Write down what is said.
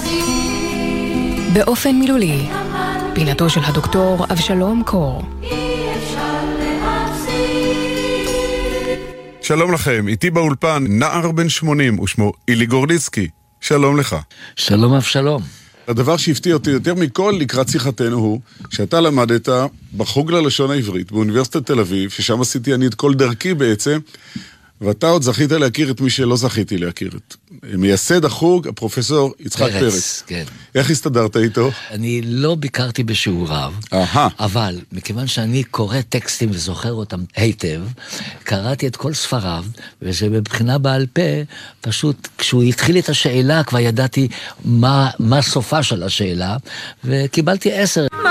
באופן מילולי, פינתו של הדוקטור אבשלום קור. שלום לכם, איתי באולפן נער בן 80 ושמו אילי גורליצקי. שלום לך. שלום אבשלום. הדבר שהפתיע אותי יותר מכל לקראת שיחתנו הוא שאתה למדת בחוג ללשון העברית באוניברסיטת תל אביב, ששם עשיתי אני את כל דרכי בעצם, ואתה עוד זכית להכיר את מי שלא זכיתי להכיר את מייסד החוג, הפרופסור יצחק פרץ. כן. איך הסתדרת איתו? אני לא ביקרתי בשיעוריו, אבל מכיוון שאני קורא טקסטים וזוכר אותם היטב, קראתי את כל ספריו, ושבבחינה בעל פה, פשוט כשהוא התחיל את השאלה, כבר ידעתי מה סופה של השאלה, וקיבלתי 10.